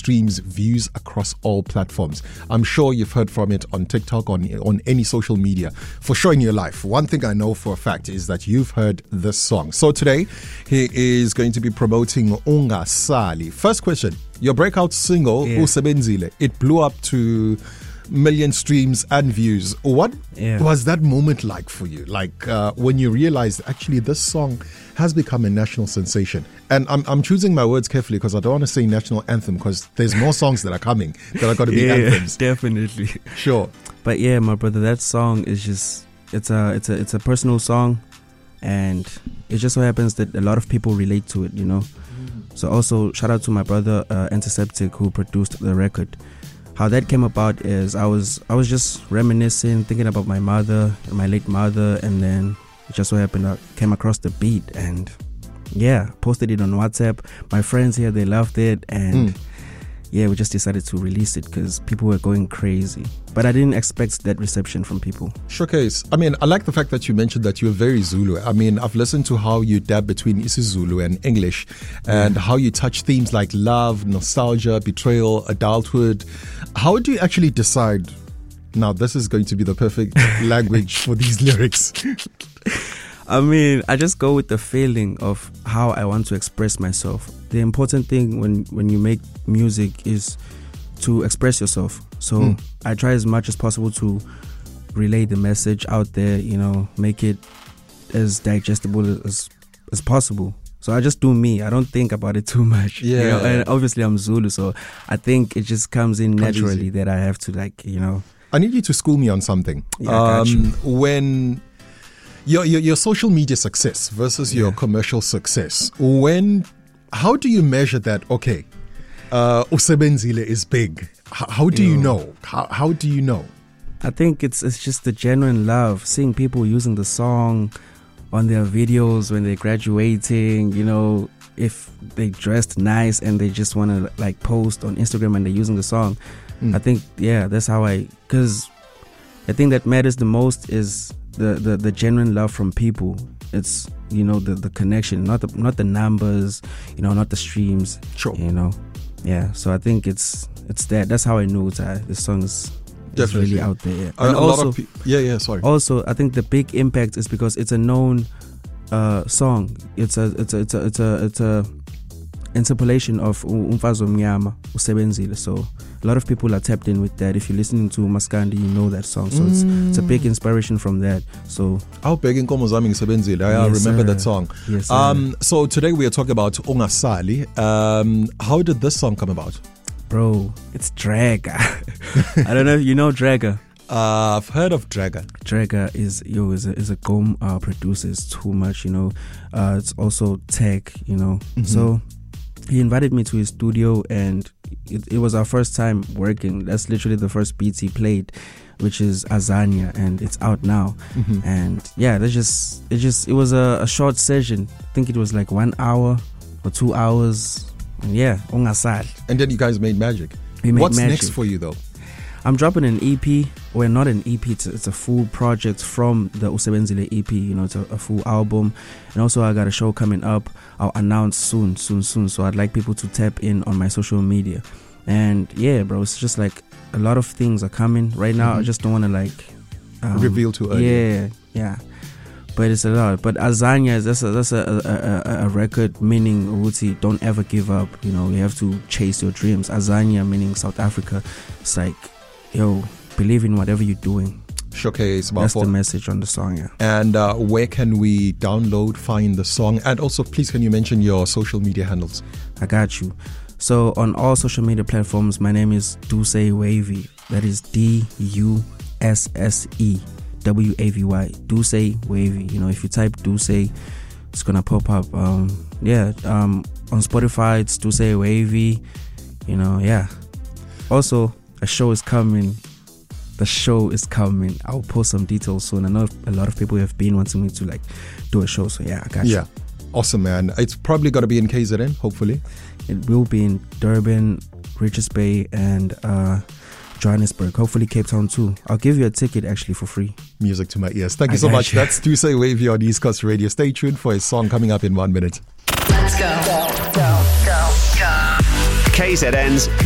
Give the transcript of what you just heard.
streams, views across all platforms. I'm sure you've heard from it on TikTok, on any social media, for sure in your life. One thing I know for a fact is that you've heard this song. So today, he is going to be promoting Ungasali. First question, your breakout single, Usebenzile, it blew up to million streams and views. What was that moment like for you? Like when you realized actually this song has become a national sensation. And I'm choosing my words carefully because I don't want to say national anthem because there's more songs that are coming that are going to be anthems. Definitely. Sure. But yeah, my brother, that song is just it's a personal song, and it just so happens that a lot of people relate to it, you know. So also shout out to my brother Antiseptic, who produced the record. How that came about is I was just reminiscing, thinking about my mother, my late mother, and then it just so happened I came across the beat and posted it on WhatsApp. My friends here, they loved it, and we just decided to release it because people were going crazy. But I didn't expect that reception from people. Showcase. I mean, I like the fact that you mentioned that you're very Zulu. I mean, I've listened to how you dab between isiZulu and English and how you touch themes like love, nostalgia, betrayal, adulthood. How do you actually decide, now this is going to be the perfect language for these lyrics? I mean, I just go with the feeling of how I want to express myself. The important thing when you make music is to express yourself. So I try as much as possible to relay the message out there, you know, make it as digestible as possible. So I just do me. I don't think about it too much. Yeah. You know? And obviously I'm Zulu, so I think it just comes in naturally that I have to, like, you know. I need you to school me on something. Yeah, I got you. When your social media success versus your commercial success, how do you measure that? Okay, Usebenzile is big. How do you know? How do you know? I think it's just the genuine love, seeing people using the song on their videos when they're graduating, you know, if they dressed nice and they just want to like post on Instagram and they're using the song. I think, that's how because the thing that matters the most is the genuine love from people. It's, you know, the connection, not the numbers, you know, not the streams. Sure. You know, so I think it's that. That's how I knew this song is really out there. And also, sorry. Also, I think the big impact is because it's a known song. It's a interpolation of Umfazi Omnyama, Usebenzile. So a lot of people are tapped in with that. If you're listening to Maskandi, you know that song. So it's a big inspiration from that. So I remember that song. Yes, so today we are talking about Ungasali. How did this song come about? Bro, it's Dragger. I don't know if you know Dragger. I've heard of Dragger. Dragger is a Gom producer. It's too much, you know. It's also tech, you know. So he invited me to his studio, and it was our first time working. That's literally the first beats he played, which is Azania, and it's out now. And it was a short session. I think it was like 1 hour or 2 hours. And Ungasali. And then you guys made magic. What's next for you though? I'm dropping an EP. Well, not an EP, it's a full project from the Usebenzile EP. You know, it's a full album. And also I got a show coming up. I'll announce soon. So I'd like people to tap in on my social media. And bro, it's just like a lot of things are coming right now. I just don't want to reveal too early. Yeah. But it's a lot. But Azania, that's a record meaning Uti, don't ever give up. You know, you have to chase your dreams. Azania meaning South Africa. It's like, believe in whatever you're doing. Showcase. That's the message on the song, yeah. And where can we find the song? And also, please, can you mention your social media handles? I got you. So on all social media platforms, my name is Dusse Wavy. That is DUSSE WAVY. Dusse Wavy. You know, if you type Dusse, it's gonna pop up. On Spotify, it's Dusse Wavy. You know, Also, a show is coming. The show is coming. I'll post some details soon. I know a lot of people have been wanting me to do a show. So I got you. Yeah, awesome, man. It's probably got to be in KZN, hopefully. It will be in Durban, Richards Bay, and Johannesburg, hopefully Cape Town too. I'll give you a ticket actually for free. Music to my ears. Thank you so much. That's Dusse Wavy on East Coast Radio. Stay tuned for his song coming up in 1 minute. Let's go. KZN's